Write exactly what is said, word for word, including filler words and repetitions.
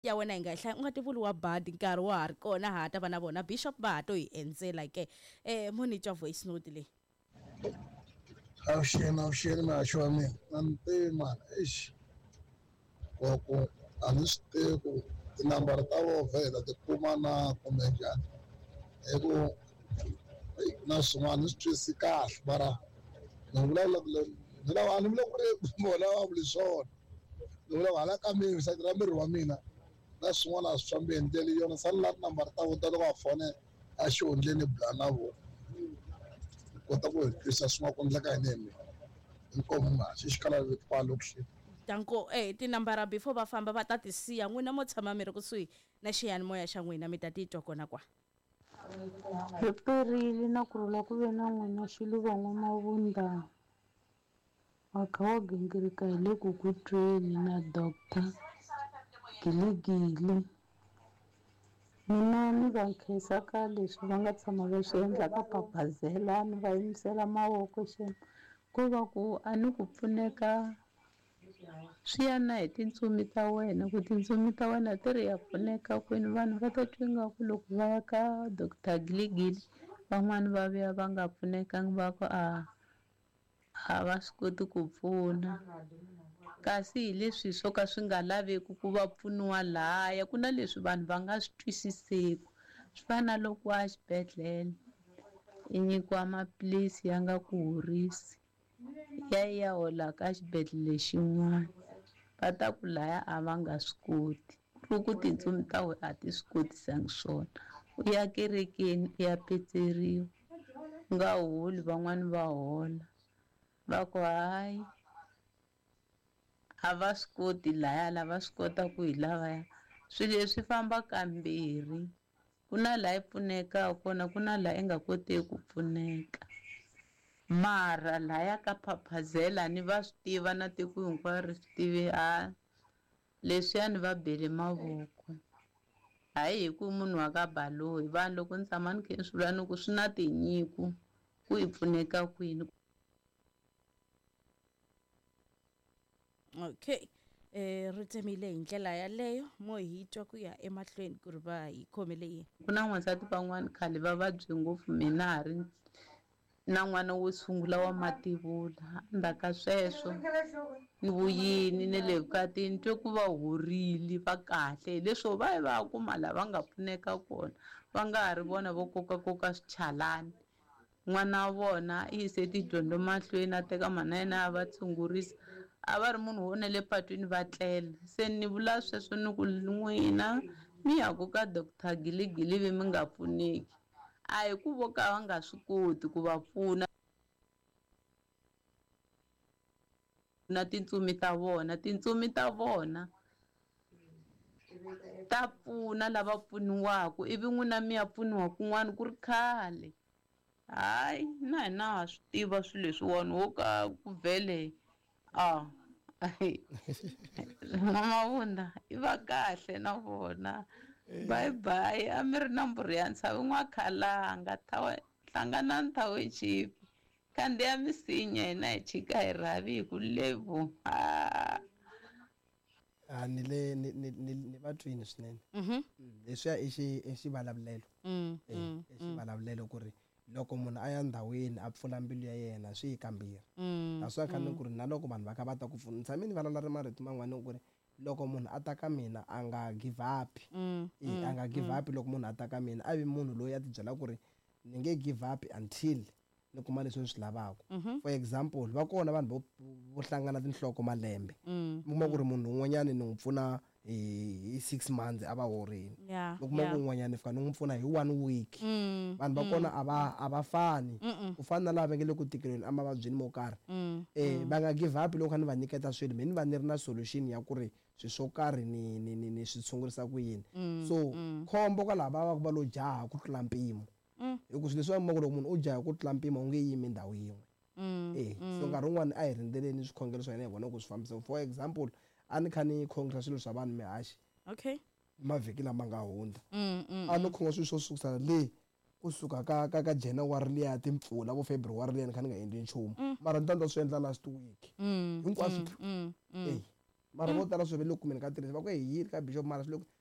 ya wena yi nga hlaya u nga tivuriwa badi nkarhi wa ha ri kona ha ta va na vona Bishop Bato hi endzela ke eh monitor voice note leyi Awushena awushena masho wa mina nante man eish koko a ni swi tivi ku tinambara ta vo vhela ti kuma na kumbe njhani hi ku na swin'wana ni swi twisisi kahle mara ni vulavula ku ni lava ni vula ku ri vona va vuli swona ni vula ku hala ka mina sayiti ra miri wa mina na swin'wana a swi fambi hi ndlela yona sa ni lava tinambara ta vo ta loko va fone a xihundleni bula na vona kota ku hi twisa swin'wana ku endleka yini hi mina inkomu mhaxi xikalavi kwalo kuxini tanko eh tinambara before va famba va ta ti siya n'wina mo tshama mi ri kusuhi na xiyanimoya xa n'wina mi ta titwa kona kwa hi perile na kurhula ku ve na n'wina xiluva n'wamavundla wa kha wa gingirika hi le ku ku tweni na doctor Giligili mina ni va nkhensa ka leswi va nga tshama va swi endla ka Phabazela ni va yimisela mavoko xena ku va ku a ni ku pfuneka swi ya na hi tintsumi ta wena ku tintsumi ta wena ti ri ya pfuneka kwini vanhu va ta twi nga ku loko va ya ka doctor Giligili van'wani va vuya va nga pfunekangi va ku a a va swi koti ku pfuna kasi hi leswi swo ka swi nga laveki ku va pfuniwa lahaya ku na leswi vanhu va nga swi twisiseki swi fana na loko wa xibedhlele i nyikiwa maphilisi ya nga ku horisi ya ya hola ka xibedhlele xin'wana va ta ku laya a va nga swi koti ku ku tintsumi ta wena a ti swi kotisangi swona u ya kerekeni u ya petseriwa u nga holi van'wani va hola va ku hayi a va swi koti laya lava swi kota ku hi lavaya swilo leswi famba kambirhi ku na laha yi pfuneka kona ku na laha i nga koteki ku pfuneka mara laya ka Phabazela ni va swi tiva na tiko hinkwaro ri swi tivi a leswiya ni va bele mavoko hayi hi ku munhu wa ka Baloyi vanhu loko ni tshama ni khe ni swi vula ni ku swi na tinyiko ku hi pfuneka kwini okay eh ri tsemile hi ndlela yaleyo mo hi twa ku ya emahlweni ku ri va hi khomele yini ku na n'wansati van'wani khale va vabye ngopfu mina ha ri na n'wana wo sungula wa Mativula ndzhaka sweswo ni vuyini ni le vukatini twe ku va horile va kahle leswo va yi va kuma lava nga pfuneka kona va nga ha ri vona vo kokakoka swichalani n'wana wa vona i yise tidyondzo mahlweni a teka mana yena a va tshungurisa a va ri munhu wo na le patwini va tlela se ni vula sweswo ni ku n'wina mi ya ku ka doctor Giligili vi mi nga pfuneki a hi ku vo ka va nga swi koti ku va pfuna na tintsumi ta vona tintsumi ta vona ta pfuna lava pfuniwaka ivi n'wina mi ya pfuniwa kun'wana ku ri khale hayi na hina ha swi tiva swilo leswiwani wo ka ku vhele a Mamavunda i va kahle na vona bye bye a mi ri na mbhuri ya ntshava n'wa khalanga thawe hlangana nthawe chipi kandi ya misinya hina hi chika hi ravi hi ku levu a ni le ni ni ni va twini swinene mhm leswiya i xi i xivulavulelo mm eh i xivulavulelo ku ri loko munhu a ya ndhawini a pfula mbilu ya yena swi hi kambirhi naswona khani ku ri na loko vanhu va kha va ta ku pfuna tshame ni vulavula ri marito man'wana ku ri loko munhu a ta ka mina a nga give up eh a nga give up loko munhu a ta ka mina a vi munhu loyi a ti byela ku ri ni nge give up until ni kuma leswi ni swi lavaka for example va kona vanhu vo hlangana tinhloko malembe mi kuma ku ri munhu un'wanyana ni n'wi pfuna hi six months a va horini mi kuma ku un'wanyana fika ni n'wi pfuna hi one week vanhu va kona a va a va fani ku fana na lava va nge le ku tikeleni emavabyini mo karhi eh va nga give up loko ni va nyiketa swilo mina ni va ni ri na solution ya ku ri swilo swo karhi ni ni ni swi tshungurisa ku yini so khombo ka lava va va lo jaha ku tlula mpimo hi ku swilo leswi va mako loko munhu u jaha ku tlula mpimo u nge yimi ndhawu yin'we eh so nkarhi wun'wani a hi rindzeleni swikhongelo swa hina hi vona ku swi fambisa for example a ni kha ni khongela swilo swa vanhu mihaxi okay mavhiki lama nga hundza a ni khonga swilo swo sukusa le kusuka ka ka ka January liya timpfula vo February liya ni kha ni nga endli nchumu mara ni ta swi endla last week hinkwaswo eh mara vo tala swi ve le ku kumeni ka tirhisa va ku hi yini ka bishop mara swi le ku